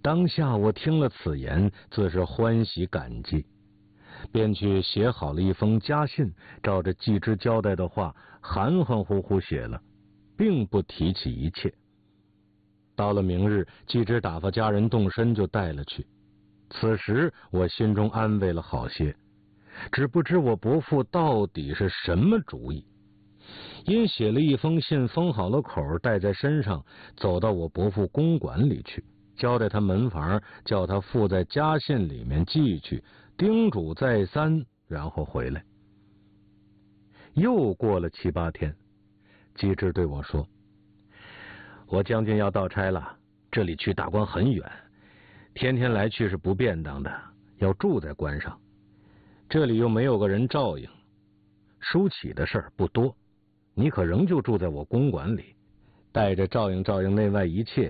当下我听了此言，自是欢喜感激，便去写好了一封家信，照着季之交代的话含含糊糊写了，并不提起一切。到了明日，季之打发家人动身就带了去。此时我心中安慰了好些，只不知我伯父到底是什么主意。因写了一封信，封好了口，带在身上，走到我伯父公馆里去，交代他门房，叫他附在家信里面寄去，叮嘱再三，然后回来。又过了7、8天，季之对我说：“我将军要到差了，这里去大关很远，天天来去是不便当的，要住在关上。这里又没有个人照应，梳起的事儿不多，你可仍旧住在我公馆里，带着照应照应内外一切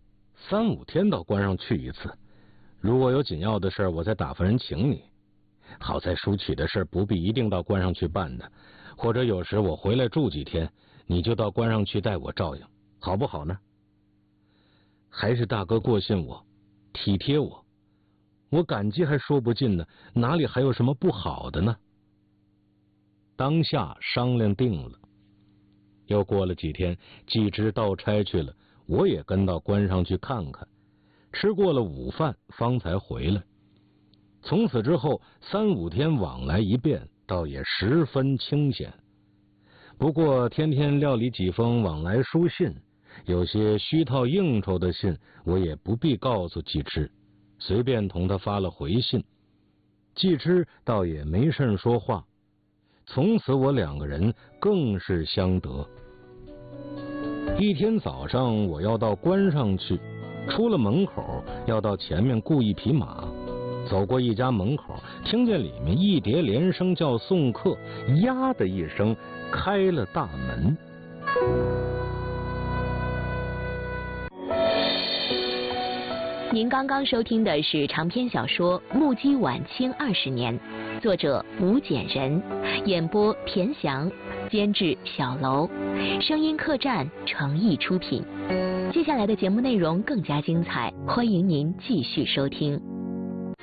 ，3、5天到关上去一次。如果有紧要的事儿，我再打发人请你。好在梳起的事儿不必一定到关上去办的，或者有时我回来住几天，你就到关上去带我照应，好不好呢？还是大哥过信我，体贴我，我感激还说不尽呢，哪里还有什么不好的呢？”当下商量定了。又过了几天，季之到差去了，我也跟到关上去看看，吃过了午饭方才回来。从此之后3、5天往来一遍，倒也十分清闲。不过天天料理几封往来书信，有些虚套应酬的信，我也不必告诉季之，随便同他发了回信。季之倒也没甚说话，从此我2个人更是相得。一天早上我要到关上去，出了门口要到前面雇一匹马，走过一家门口，听见里面一叠连声叫送客，呀的一声开了大门。 您刚刚收听的是长篇小说《目击晚清20年》，作者吴简人，演播田翔，监制小楼，声音客栈诚意出品。接下来的节目内容更加精彩，欢迎您继续收听。